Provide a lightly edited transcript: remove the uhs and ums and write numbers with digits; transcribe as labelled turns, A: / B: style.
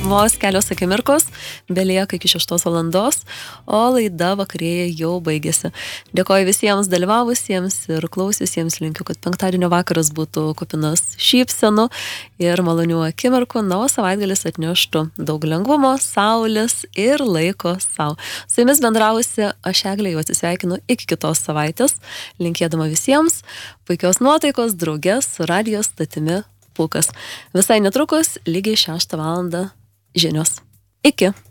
A: vos kelios akimirkos, belieka iki 6 valandos, o laida vakarėje jau baigėsi. Dėkoju visiems dalyvavusiems ir klausiusiems, linkiu, kad penktadienio vakaras būtų kupinas šypsenų ir malonių akimirkų, na, o savaitgalis atneštų daug lengvumo, saulės ir laiko sau. Su jumis bendrausi aš, Eglė, jau atsisveikinu iki kitos savaitės, linkėdama visiems puikios nuotaikos drauge su radijo statimi Pūkas. Visai netrukus lygiai 6 valandą žinios. Iki.